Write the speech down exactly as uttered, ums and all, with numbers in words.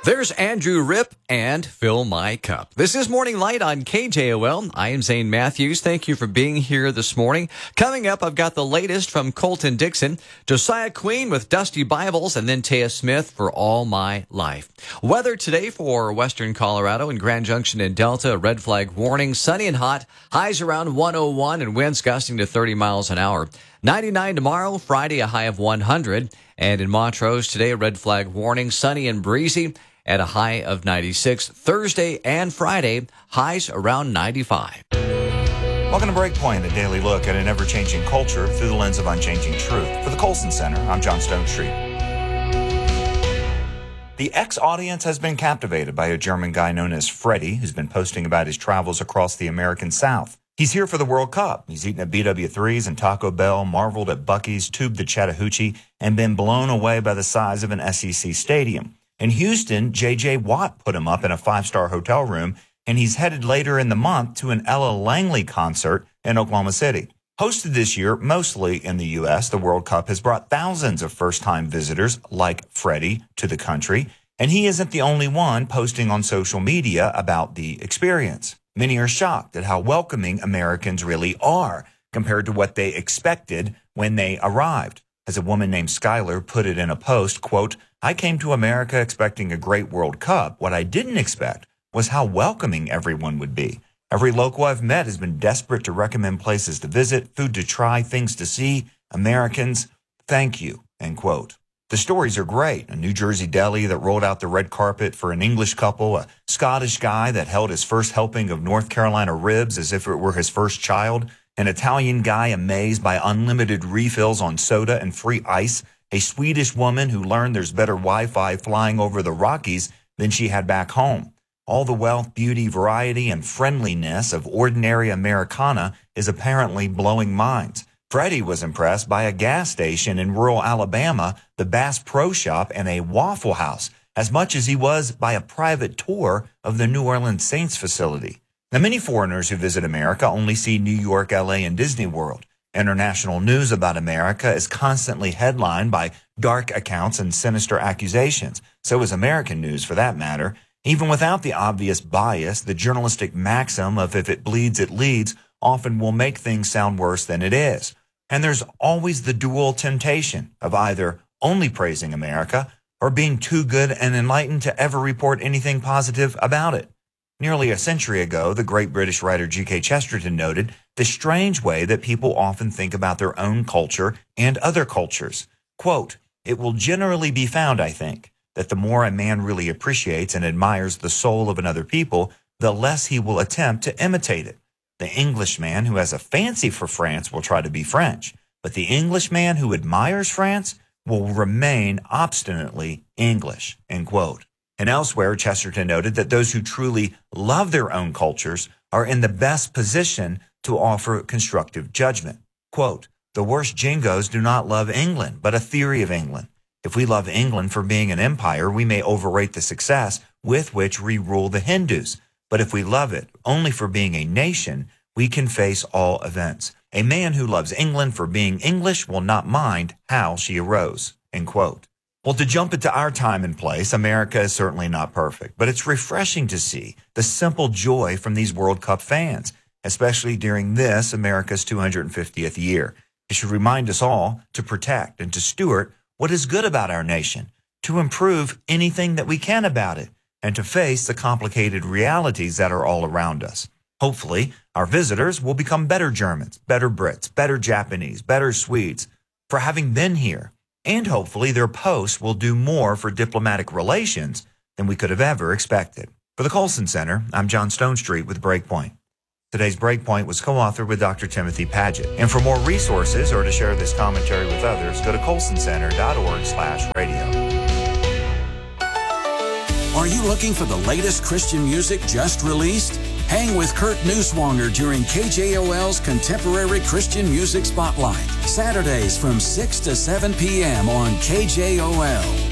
There's Andrew Ripp and Fill My Cup. This is Morning Light on K J O L. I am Zane Matthews. Thank you for being here this morning. Coming up, I've got the latest from Colton Dixon, Josiah Queen with Dusty Bibles, and then Taya Smith for All My Life. Weather today for western Colorado and Grand Junction and Delta, red flag warning, sunny and hot, highs around one oh one and winds gusting to thirty miles an hour. ninety-nine tomorrow, Friday a high of one hundred. And in Montrose today, a red flag warning, sunny and breezy at a high of ninety-six. Thursday and Friday, highs around ninety-five. Welcome to Breakpoint, a daily look at an ever-changing culture through the lens of unchanging truth. For the Colson Center, I'm John Stonestreet. The X audience has been captivated by a German guy known as Freddie, who's been posting about his travels across the American South. He's here for the World Cup. He's eaten at B W threes and Taco Bell, marveled at Buc-ee's, tubed the Chattahoochee, and been blown away by the size of an S E C stadium. In Houston, J J. Watt put him up in a five-star hotel room, and he's headed later in the month to an Ella Langley concert in Oklahoma City. Hosted this year mostly in the U S, the World Cup has brought thousands of first-time visitors like Freddie to the country, and he isn't the only one posting on social media about the experience. Many are shocked at how welcoming Americans really are compared to what they expected when they arrived. As a woman named Skylar put it in a post, quote, "I came to America expecting a great World Cup. What I didn't expect was how welcoming everyone would be. Every local I've met has been desperate to recommend places to visit, food to try, things to see. Americans, thank you," end quote. The stories are great. A New Jersey deli that rolled out the red carpet for an English couple, a Scottish guy that held his first helping of North Carolina ribs as if it were his first child, an Italian guy amazed by unlimited refills on soda and free ice, a Swedish woman who learned there's better Wi-Fi flying over the Rockies than she had back home. All the wealth, beauty, variety, and friendliness of ordinary Americana is apparently blowing minds. Freddie was impressed by a gas station in rural Alabama, the Bass Pro Shop, and a Waffle House, as much as he was by a private tour of the New Orleans Saints facility. Now, many foreigners who visit America only see New York, L A, and Disney World. International news about America is constantly headlined by dark accounts and sinister accusations. So is American news, for that matter. Even without the obvious bias, the journalistic maxim of if it bleeds, it leads often will make things sound worse than it is. And there's always the dual temptation of either only praising America or being too good and enlightened to ever report anything positive about it. Nearly a century ago, the great British writer G K Chesterton noted the strange way that people often think about their own culture and other cultures. Quote, "It will generally be found, I think, that the more a man really appreciates and admires the soul of another people, the less he will attempt to imitate it. The Englishman who has a fancy for France will try to be French, but the Englishman who admires France will remain obstinately English," end quote. And elsewhere, Chesterton noted that those who truly love their own cultures are in the best position to offer constructive judgment. Quote, "The worst jingos do not love England, but a theory of England. If we love England for being an empire, we may overrate the success with which we rule the Hindus. But if we love it only for being a nation, we can face all events. A man who loves England for being English will not mind how she arose," end quote. Well, to jump into our time and place, America is certainly not perfect, but it's refreshing to see the simple joy from these World Cup fans, especially during this, America's two hundred fiftieth year. It should remind us all to protect and to steward what is good about our nation, to improve anything that we can about it, and to face the complicated realities that are all around us. Hopefully, our visitors will become better Germans, better Brits, better Japanese, better Swedes for having been here. And hopefully their posts will do more for diplomatic relations than we could have ever expected. For the Colson Center, I'm John Stonestreet with Breakpoint. Today's Breakpoint was co-authored with Doctor Timothy Paget. And for more resources or to share this commentary with others, go to colson center dot org slash radio. Are you looking for the latest Christian music just released? Hang with Kurt Neuswanger during K J O L's Contemporary Christian Music Spotlight, Saturdays from six to seven p.m. on K J O L.